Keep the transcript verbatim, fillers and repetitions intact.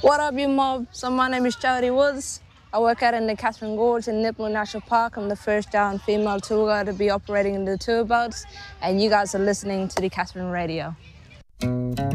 What up, you mob? So my name is Charity Woods. I work out in the Catherine Gorge in Nipmuc National Park. I'm the first down female tour guide to be operating the tour boats, and you guys are listening to the Catherine Radio.